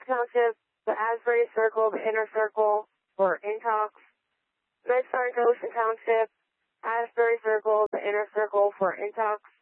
Township, the Asbury Circle, the Inner Circle for Intox. Next are Goshen Township, Asbury Circle, the Inner Circle for Intox.